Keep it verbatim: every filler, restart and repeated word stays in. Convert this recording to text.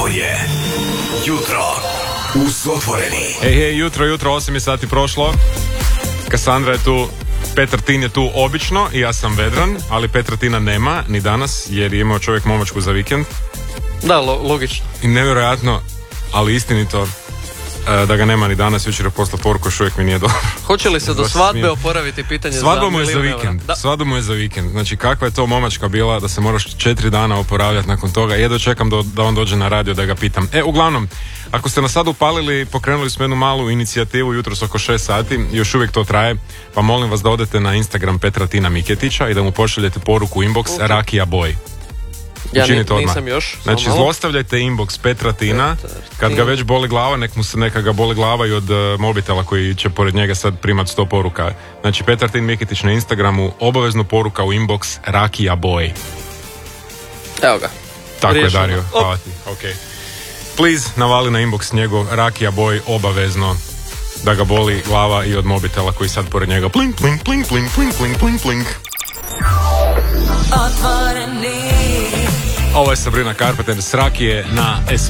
Ovo je Jutro uz otvoreni. Hej, hej, jutro, jutro, osam je sati prošlo. Kassandra je tu, Petar Tin je tu obično i ja sam Vedran, ali Petra Tina nema ni danas jer je imao čovjek momačku za vikend. Da, lo- logično. I nevjerojatno, ali istinito, da ga nema ni danas, jučer je poslao poruku, još uvijek mi nije dobro. Hoće li se do svadbe oporaviti pitanje Svadba za mu je za milijun vikend. eura? Svadba mu je za vikend. Znači, kakva je to momačka bila da se moraš četiri dana oporavljati nakon toga. Jedva čekam do, da on dođe na radio da ga pitam. E, uglavnom, ako ste nas sad upalili, pokrenuli smo jednu malu inicijativu jutros oko šest sati, još uvijek to traje, pa molim vas da odete na Instagram Petra Tina Miketića i da mu pošaljete poruku inbox okay. Rakija Boy. Ja Učinite ni, odmah. nisam još. Znači, zlostavljajte inbox Petra Tina, kad ga već boli glava, nek mu se neka ga boli glava i od uh, mobitela koji će pored njega sad primat sto poruka. Znači, Petar Tin Miketić na Instagramu, obavezno poruka u inbox Rakija Boy. Evo ga. Tako Riješeno. je, Dario, hvala ti. Okay. Please, navali na inbox njegov Rakija Boy, obavezno da ga boli glava i od mobitela koji sad pored njega plink, plink, plink, plink, plink, plink, plink, plink. Ovo je Sabrina Carpenter s Rakije na